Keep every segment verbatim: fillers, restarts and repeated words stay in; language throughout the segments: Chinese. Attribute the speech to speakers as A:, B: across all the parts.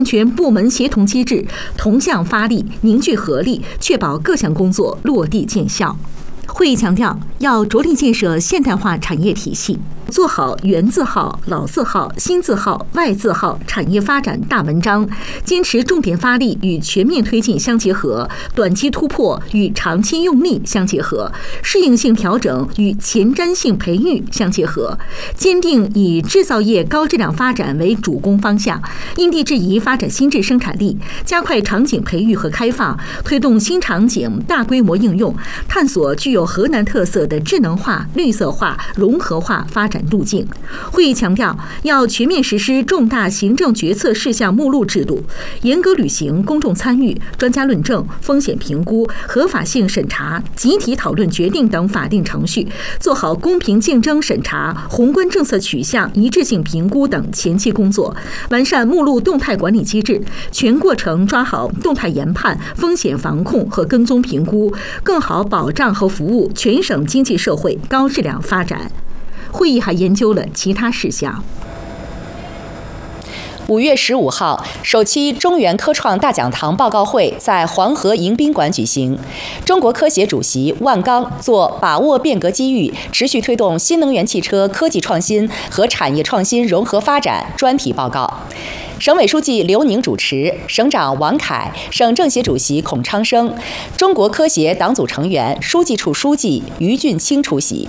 A: 全部门协同机制，同向发力，凝聚合力，确保各项工作落地见效。会议强调，要着力建设现代化产业体系，做好原字号、老字号、新字号、外字号产业发展大文章，坚持重点发力与全面推进相结合，短期突破与长期用力相结合，适应性调整与前瞻性培育相结合，坚定以制造业高质量发展为主攻方向，因地制宜发展新质生产力，加快场景培育和开放，推动新场景大规模应用，探索具有河南特色的智能化、绿色化、融合化发展路径。会议强调，要全面实施重大行政决策事项目录制度，严格履行公众参与、专家论证、风险评估、合法性审查、集体讨论决定等法定程序，做好公平竞争审查、宏观政策取向一致性评估等前期工作，完善目录动态管理机制，全过程抓好动态研判、风险防控和跟踪评估，更好保障和服务全省经济社会高质量发展。会议还研究了其他事项。
B: 五月十五号，首期中原科创大讲堂报告会在黄河迎宾馆举行。中国科协主席万钢作把握变革机遇，持续推动新能源汽车科技创新和产业创新融合发展专题报告。省委书记刘宁主持，省长王凯、省政协主席孔昌生、中国科协党组成员、书记处书记于俊清出席。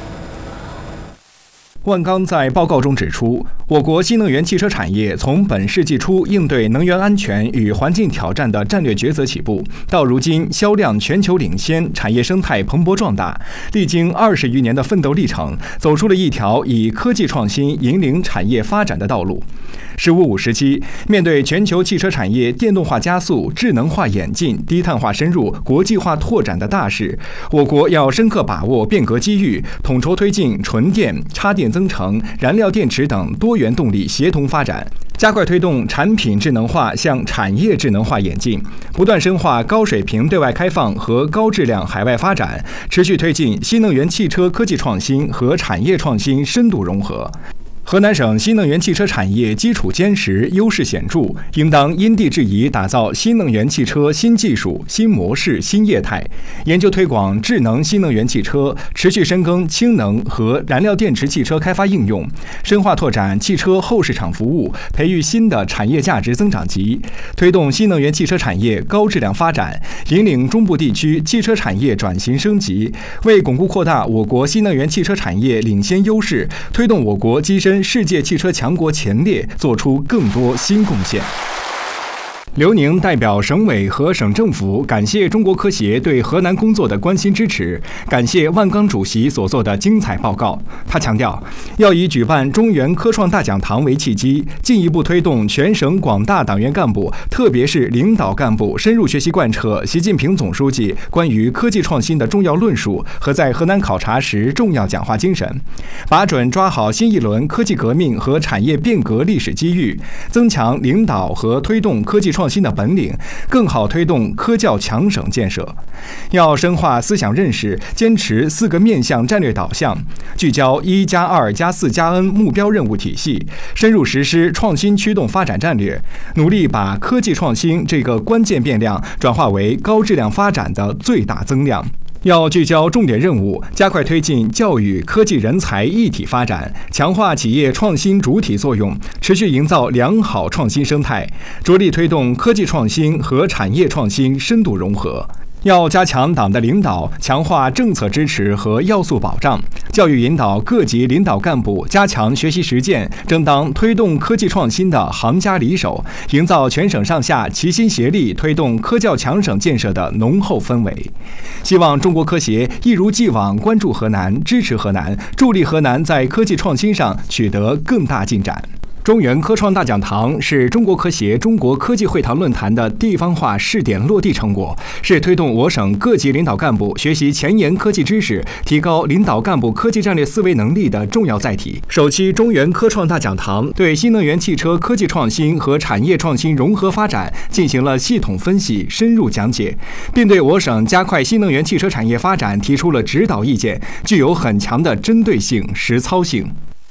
C: 万钢在报告中指出，我国新能源汽车产业从本世纪初应对能源安全与环境挑战的战略抉择起步，到如今销量全球领先，产业生态蓬勃壮大，历经二十余年的奋斗历程，走出了一条以科技创新引领产业发展的道路。十五五时期，面对全球汽车产业电动化加速、智能化演进、低碳化深入、国际化拓展的大势，我国要深刻把握变革机遇，统筹推进纯电、插电增程、燃料电池等多元动力协同发展，加快推动产品智能化向产业智能化演进，不断深化高水平对外开放和高质量海外发展，持续推进新能源汽车科技创新和产业创新深度融合。河南省新能源汽车产业基础坚实、优势显著，应当因地制宜打造新能源汽车新技术、新模式、新业态，研究推广智能新能源汽车，持续深耕氢能和燃料电池汽车开发应用，深化拓展汽车后市场服务，培育新的产业价值增长极，推动新能源汽车产业高质量发展，引领中部地区汽车产业转型升级，为巩固扩大我国新能源汽车产业领先优势，推动我国跻身世界汽车强国前列，做出更多新贡献。刘宁代表省委和省政府感谢中国科协对河南工作的关心支持，感谢万钢主席所做的精彩报告。他强调，要以举办中原科创大讲堂为契机，进一步推动全省广大党员干部，特别是领导干部深入学习贯彻习近平总书记关于科技创新的重要论述和在河南考察时重要讲话精神，把准抓好新一轮科技革命和产业变革历史机遇，增强领导和推动科技创新的本领，更好推动科教强省建设。要深化思想认识，坚持四个面向战略导向，聚焦一加二加四加 N 目标任务体系，深入实施创新驱动发展战略，努力把科技创新这个关键变量转化为高质量发展的最大增量。要聚焦重点任务，加快推进教育科技人才一体发展，强化企业创新主体作用，持续营造良好创新生态，着力推动科技创新和产业创新深度融合。要加强党的领导，强化政策支持和要素保障，教育引导各级领导干部加强学习实践，争当推动科技创新的行家里手，营造全省上下齐心协力推动科教强省建设的浓厚氛围。希望中国科协一如既往关注河南，支持河南，助力河南在科技创新上取得更大进展。中原科创大讲堂是中国科协中国科技会堂论坛的地方化试点落地成果，是推动我省各级领导干部学习前沿科技知识，提高领导干部科技战略思维能力的重要载体。首期中原科创大讲堂对新能源汽车科技创新和产业创新融合发展进行了系统分析、深入讲解，并对我省加快新能源汽车产业发展提出了指导意见，具有很强的针对性、实操性。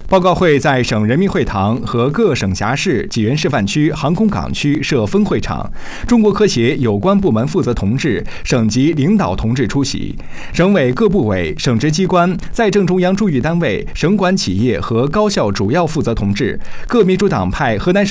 C: 报告会在省人民会堂和各省辖市、济源示范区、航空港区设分会场，中国科协有关部门负责同志、省级领导同志出席，省委各部委、省直机关、在政中央驻豫单位、省管企业和高校主要负责同志，各民主党派河南省